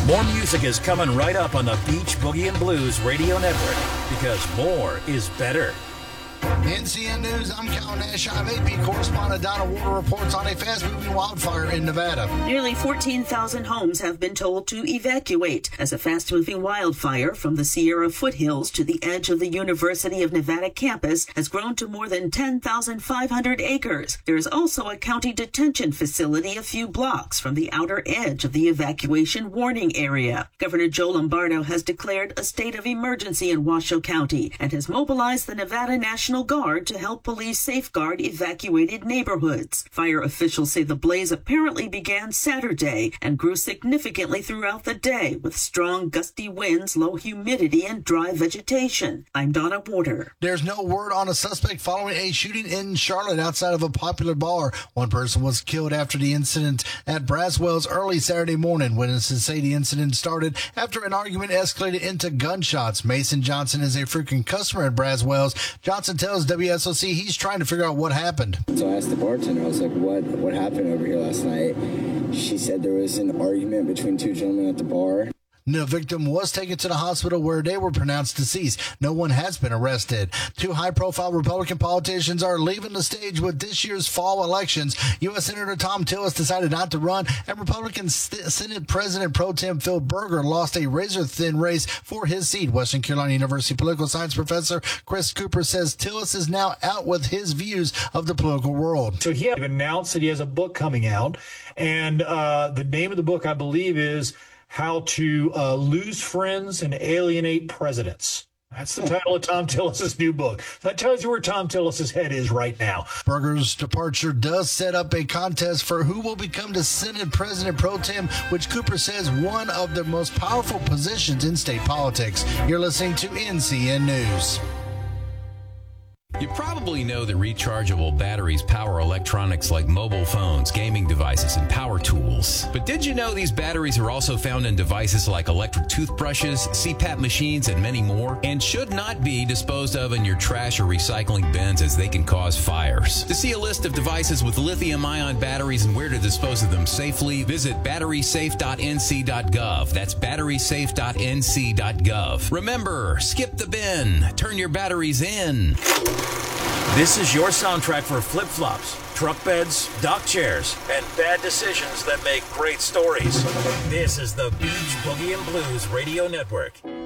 More music is coming right up on the Beach Boogie and Blues Radio Network because more is better. NCN News, I'm Cal Nash. I'm AP correspondent Donna Warner reports on a fast-moving wildfire in Nevada. Nearly 14,000 homes have been told to evacuate as a fast-moving wildfire from the Sierra foothills to the edge of the University of Nevada campus has grown to more than 10,500 acres. There is also a county detention facility a few blocks from the outer edge of the evacuation warning area. Governor Joe Lombardo has declared a state of emergency in Washoe County and has mobilized the Nevada National Guard to help police safeguard evacuated neighborhoods. Fire officials say the blaze apparently began Saturday and grew significantly throughout the day with strong gusty winds, low humidity, and dry vegetation. I'm Donna Warner. There's no word on a suspect following a shooting in Charlotte outside of a popular bar. One person was killed after the incident at Braswell's early Saturday morning. Witnesses say the incident started after an argument escalated into gunshots. Mason Johnson is a frequent customer at Braswell's. Johnson tells WSOC he's trying to figure out what happened. So I asked the bartender, I was like, what happened over here last night? She said there was an argument between two gentlemen at the bar. The victim was taken to the hospital where they were pronounced deceased. No one has been arrested. Two high-profile Republican politicians are leaving the stage with this year's fall elections. U.S. Senator Thom Tillis decided not to run, and Republican Senate President Pro Tem Phil Berger lost a razor-thin race for his seat. Western Carolina University political science professor Chris Cooper says Tillis is now out with his views of the political world. So he had announced that he has a book coming out, and the name of the book, I believe, is How to Lose Friends and Alienate Presidents. That's the title of Thom Tillis' new book. That tells you where Thom Tillis' head is right now. Berger's departure does set up a contest for who will become the Senate President Pro Tem, which Cooper says one of the most powerful positions in state politics. You're listening to NCN News. You probably know that rechargeable batteries power electronics like mobile phones, gaming devices, and power tools. But did you know these batteries are also found in devices like electric toothbrushes, CPAP machines, and many more, and should not be disposed of in your trash or recycling bins as they can cause fires? To see a list of devices with lithium-ion batteries and where to dispose of them safely, visit batterysafe.nc.gov. That's batterysafe.nc.gov. Remember, skip the bin. Turn your batteries in. This is your soundtrack for flip-flops, truck beds, dock chairs, and bad decisions that make great stories. This is the Beach Boogie and Blues Radio Network.